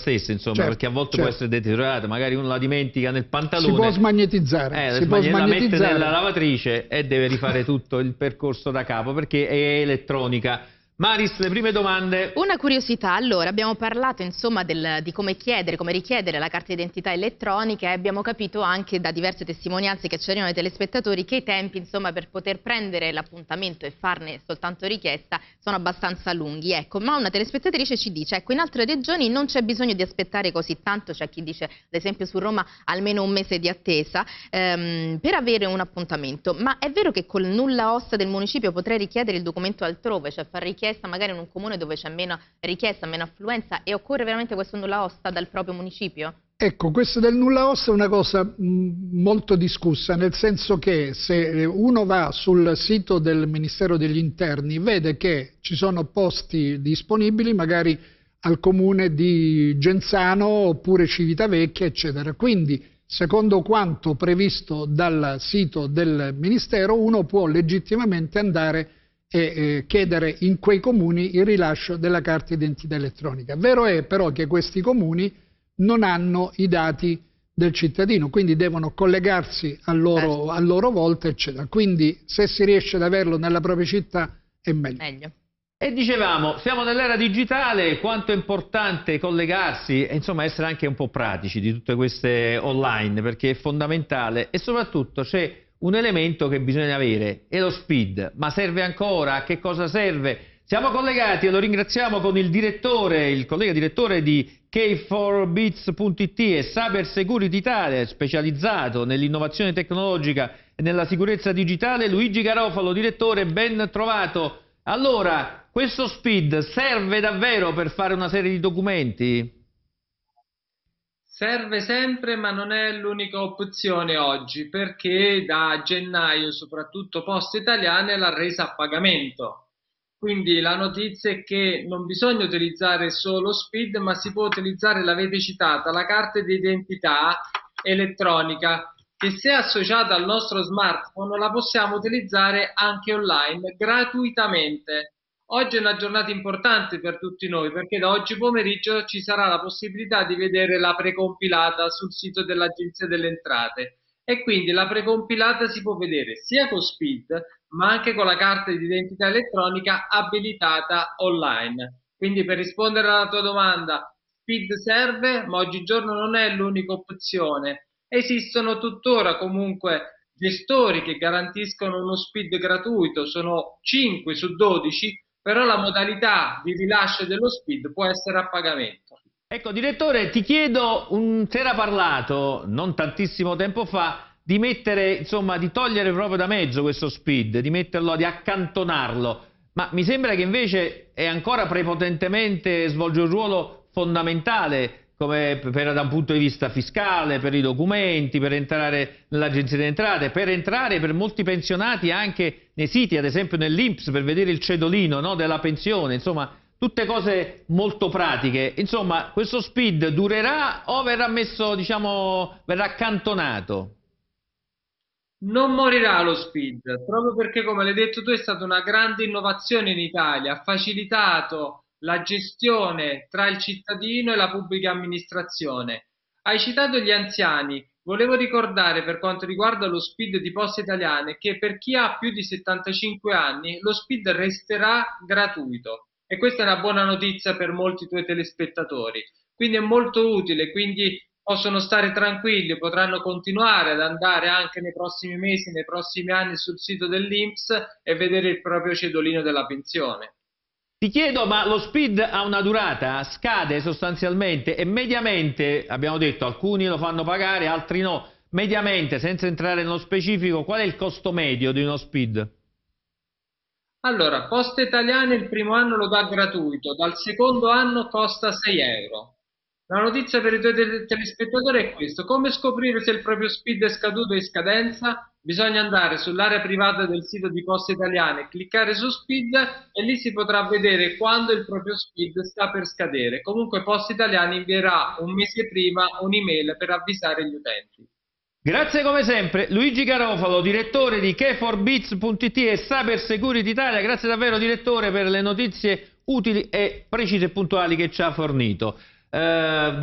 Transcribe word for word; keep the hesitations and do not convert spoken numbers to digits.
stessa, insomma, certo, perché a volte certo. può essere deteriorata, magari uno la dimentica nel pantalone. Si può smagnetizzare, eh, si può la mette smagnetizzare. nella lavatrice e deve rifare tutto il percorso da capo, perché è elettronica. Maris, le prime domande. Una curiosità, allora, abbiamo parlato insomma del, di come chiedere, come richiedere la carta d'identità elettronica e abbiamo capito anche da diverse testimonianze che ci arrivano ai telespettatori che i tempi insomma per poter prendere l'appuntamento e farne soltanto richiesta sono abbastanza lunghi, ecco, ma una telespettatrice ci dice, ecco, in altre regioni non c'è bisogno di aspettare così tanto, c'è chi dice, ad esempio su Roma, almeno un mese di attesa ehm, per avere un appuntamento, ma è vero che col nulla osta del municipio potrei richiedere il documento altrove, cioè far richiesta magari in un comune dove c'è meno richiesta, meno affluenza e occorre veramente questo nulla osta dal proprio municipio? Ecco, questo del nulla osta è una cosa mh, molto discussa, nel senso che se uno va sul sito del Ministero degli Interni vede che ci sono posti disponibili magari al comune di Genzano oppure Civitavecchia, eccetera. Quindi, secondo quanto previsto dal sito del Ministero, uno può legittimamente andare e eh, chiedere in quei comuni il rilascio della carta d'identità elettronica. Vero è però che questi comuni non hanno i dati del cittadino, quindi devono collegarsi a loro, a loro volta, eccetera. Quindi se si riesce ad averlo nella propria città è meglio. Meglio. E dicevamo, siamo nell'era digitale, quanto è importante collegarsi e insomma essere anche un po' pratici di tutte queste online, perché è fondamentale e soprattutto c'è un elemento che bisogna avere, è lo SPID. Ma serve ancora? A che cosa serve? Siamo collegati e lo ringraziamo con il direttore, il collega direttore di K quattro bits punto it e Cyber Security Italia, specializzato nell'innovazione tecnologica e nella sicurezza digitale, Luigi Garofalo. Direttore, ben trovato. Allora, questo SPID serve davvero per fare una serie di documenti? Serve sempre, ma non è l'unica opzione oggi, perché da gennaio, soprattutto Poste Italiane, l'ha resa a pagamento. Quindi la notizia è che non bisogna utilizzare solo SPID, ma si può utilizzare, l'avete citata, la carta di identità elettronica, che se associata al nostro smartphone la possiamo utilizzare anche online, gratuitamente. Oggi è una giornata importante per tutti noi, perché da oggi pomeriggio ci sarà la possibilità di vedere la precompilata sul sito dell'Agenzia delle Entrate e quindi la precompilata si può vedere sia con SPID ma anche con la carta di identità elettronica abilitata online. Quindi, per rispondere alla tua domanda, SPID serve, ma oggigiorno non è l'unica opzione. Esistono tuttora comunque gestori che garantiscono uno SPID gratuito, sono cinque su dodici, però la modalità di rilascio dello SPID può essere a pagamento. Ecco, direttore, ti chiedo, un, si era parlato non tantissimo tempo fa di mettere, insomma, di togliere proprio da mezzo questo SPID, di metterlo, di accantonarlo, ma mi sembra che invece è ancora prepotentemente, svolge un ruolo fondamentale come per, da un punto di vista fiscale, per i documenti, per entrare nell'Agenzia delle Entrate, per entrare per molti pensionati anche nei siti, ad esempio nell'I N P S, per vedere il cedolino, no, della pensione, insomma, tutte cose molto pratiche. Insomma, questo SPID durerà o verrà messo, diciamo, verrà accantonato? Non morirà lo SPID, proprio perché, come l'hai detto tu, è stata una grande innovazione in Italia, ha facilitato la gestione tra il cittadino e la pubblica amministrazione. Hai citato gli anziani, volevo ricordare per quanto riguarda lo SPID di Poste Italiane che per chi ha più di settantacinque anni lo SPID resterà gratuito e questa è una buona notizia per molti tuoi telespettatori, quindi è molto utile, quindi possono stare tranquilli, potranno continuare ad andare anche nei prossimi mesi, nei prossimi anni sul sito dell'I N P S e vedere il proprio cedolino della pensione. Ti chiedo, ma lo SPID ha una durata? Scade sostanzialmente e mediamente, abbiamo detto, alcuni lo fanno pagare, altri no, mediamente, senza entrare nello specifico, qual è il costo medio di uno SPID? Allora, Poste Italiane il primo anno lo dà gratuito, dal secondo anno costa sei euro. La notizia per i tuoi telespettatori è questo: come scoprire se il proprio SPID è scaduto o in scadenza? Bisogna andare sull'area privata del sito di Poste Italiane, cliccare su SPID e lì si potrà vedere quando il proprio SPID sta per scadere. Comunque Poste Italiane invierà un mese prima un'email per avvisare gli utenti. Grazie come sempre Luigi Garofalo, direttore di K quattro bits punto it e Cyber Security Italia. Grazie davvero, direttore, per le notizie utili e precise e puntuali che ci ha fornito. eh,